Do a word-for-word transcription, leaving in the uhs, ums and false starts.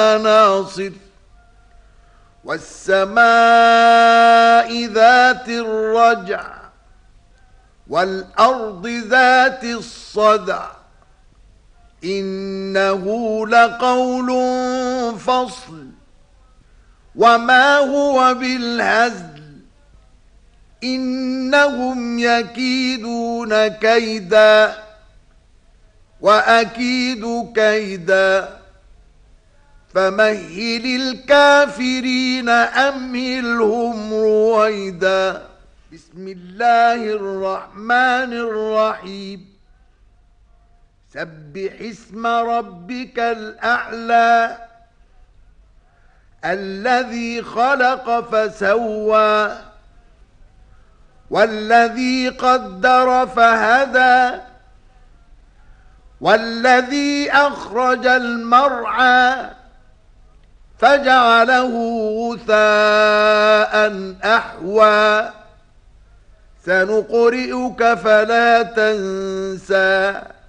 ناصر والسماء ذات الرجع والأرض ذات الصدع إنه لقول فصل وما هو بالهزل إنهم يكيدون كيدا وأكيد كيدا فمهل الكافرين أمهلهم رويدا. بسم الله الرحمن الرحيم. سبح اسم ربك الأعلى الذي خلق فسوى والذي قدر فهدى والذي أخرج المرعى فجعله غثاء أحوى سنقرئك فلا تنسى